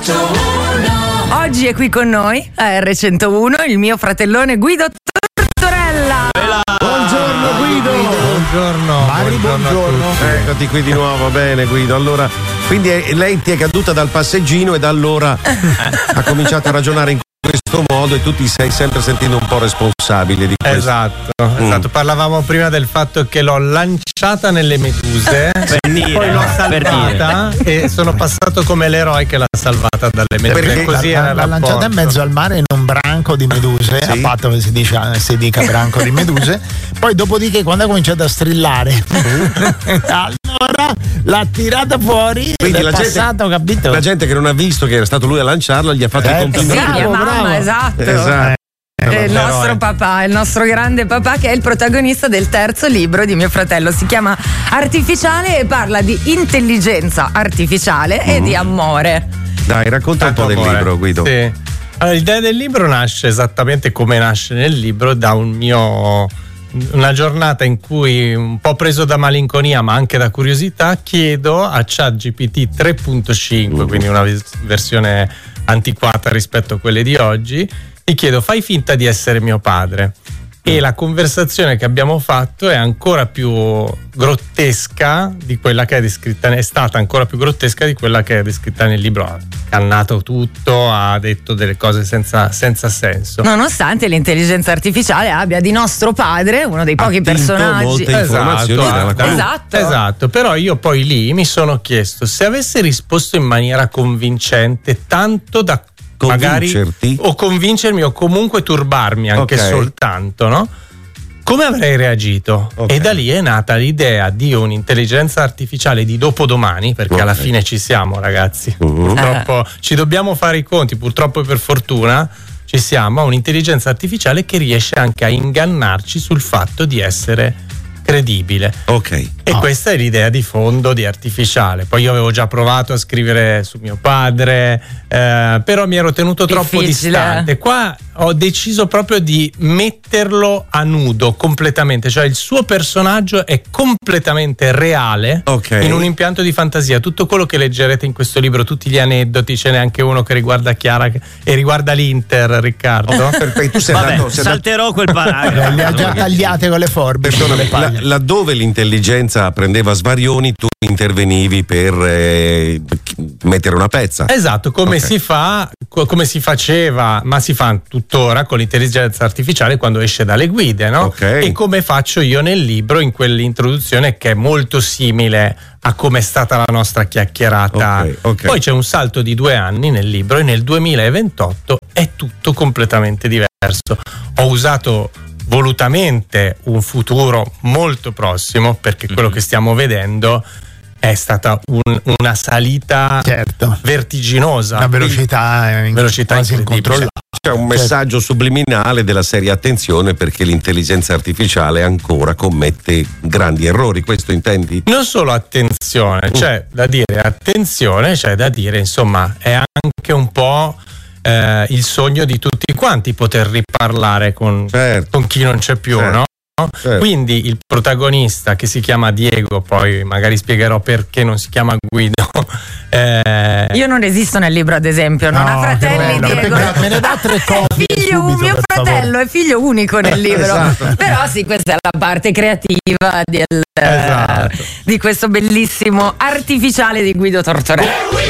Oggi è qui con noi a R101 il mio fratellone Guido Tortorella. Buongiorno Guido. Buongiorno. Mari, buongiorno. Eccoti qui di nuovo, bene Guido. Allora, quindi lei ti è caduta dal passeggino e da allora ha cominciato a ragionare in questo modo e tu ti sei sempre sentendo un po' responsabile di questo. Esatto. Parlavamo prima del fatto che l'ho lanciata nelle meduse, poi l'ho salvata e sono passato come l'eroe che l'ha salvata dalle meduse. Perché così era l'ha lanciata in mezzo al mare in un branco di meduse, Sì. a patto che si dica branco di meduse. Poi dopodiché quando ha cominciato a strillare allora l'ha tirata fuori. Quindi ed è passato, capito? La gente che non ha visto che era stato lui a lanciarlo gli ha fatto i complimenti. Sì, mia mamma, bravo. esatto. È il nostro papà, il nostro grande papà, che è il protagonista del terzo libro di mio fratello. Si chiama Artificiale e parla di intelligenza artificiale e di amore. Dai, racconta un po' del libro, Guido. Sì. Allora, l'idea del libro nasce esattamente come nasce nel libro, da una giornata in cui, un po' preso da malinconia ma anche da curiosità, chiedo a ChatGPT 3.5, quindi una versione antiquata rispetto a quelle di oggi, gli chiedo: fai finta di essere mio padre. E la conversazione che abbiamo fatto è ancora più grottesca di quella che è descritta, è stata ancora più grottesca di quella che è descritta nel libro. Ha cannato tutto, ha detto delle cose senza senso. Nonostante l'intelligenza artificiale abbia di nostro padre uno dei pochi personaggi. Molte informazioni dalla quale- Esatto. Però io poi lì mi sono chiesto se avesse risposto in maniera convincente, tanto da magari o convincermi o comunque turbarmi anche soltanto, no? Come avrei reagito? Okay. E da lì è nata l'idea di un'intelligenza artificiale di dopodomani, perché alla fine ci siamo, ragazzi. Purtroppo ci dobbiamo fare i conti, purtroppo e per fortuna ci siamo, a un'intelligenza artificiale che riesce anche a ingannarci sul fatto di essere credibile. E questa è l'idea di fondo di Artificiale. Poi io avevo già provato a scrivere su mio padre, però mi ero tenuto troppo distante. Qua ho deciso proprio di metterlo a nudo completamente, cioè il suo personaggio è completamente reale, in un impianto di fantasia. Tutto quello che leggerete in questo libro, tutti gli aneddoti, ce n'è anche uno che riguarda Chiara e riguarda l'Inter, Riccardo. Perfetto, tu salterò quel paragrafo. Le ha già tagliate con le forbici. Laddove l'intelligenza prendeva svarioni, tu intervenivi per mettere una pezza. Esatto, come si faceva, ma si fa tuttora con l'intelligenza artificiale quando esce dalle guide, no? E come faccio io nel libro, in quell'introduzione che è molto simile a come è stata la nostra chiacchierata. Poi c'è un salto di 2 anni nel libro e nel 2028 è tutto completamente diverso. Ho usato volutamente un futuro molto prossimo, perché quello che stiamo vedendo è stata una salita vertiginosa, una velocità quasi incontrollabile. C'è un messaggio subliminale della serie: attenzione, perché l'intelligenza artificiale ancora commette grandi errori. Questo intendi? Non solo attenzione, c'è da dire attenzione, c'è da dire insomma è anche un po' il sogno di tutti quanti poter riparlare con chi non c'è più, no? Quindi il protagonista, che si chiama Diego, poi magari spiegherò perché non si chiama Guido. Io non esisto nel libro, ad esempio, non ha fratelli. Diego me ne dà 3 copie subito, mio fratello è figlio unico nel libro. Però sì, questa è la parte creativa di questo bellissimo Artificiale di Guido Tortorella.